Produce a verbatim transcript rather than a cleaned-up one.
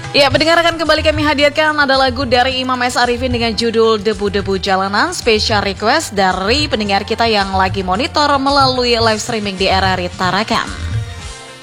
Ya, pendengar akan kembali kami hadirkan ada lagu dari Imam S. Arifin dengan judul Debu-Debu Jalanan, special request dari pendengar kita yang lagi monitor melalui live streaming di R R I Tarakan.